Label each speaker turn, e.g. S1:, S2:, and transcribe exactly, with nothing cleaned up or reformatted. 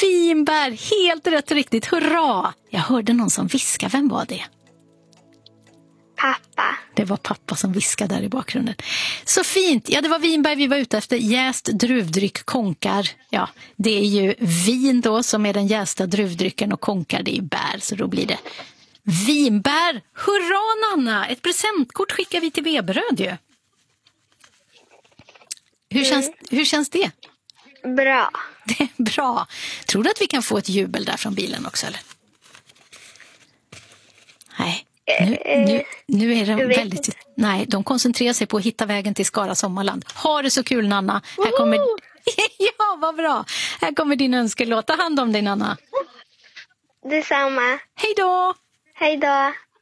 S1: Vinbär, helt rätt och riktigt. Hurra! Jag hörde någon som viskade. Vem var det?
S2: Pappa.
S1: Det var pappa som viskade där i bakgrunden. Så fint. Ja, det var vinbär vi var ute efter. Jäst druvdryck, konkar. Ja, det är ju vin då som är den jästa druvdrycken och konkar det är ju bär. Så då blir det vinbär. Hurra, Nanna! Ett presentkort skickar vi till Veberöd ju. Hur, mm. känns, hur känns det?
S2: Bra.
S1: Det är bra. Tror du att vi kan få ett jubel där från bilen också, eller? Nej. Nu, nu, nu är det väldigt... Nej, de koncentrerar sig på att hitta vägen till Skara Sommarland. Ha det så kul, Nanna. Här kommer... Ja, vad bra. Här kommer din önskelåt. Ta hand om dig, Nanna.
S2: Detsamma.
S1: Hej då!
S2: Hej då!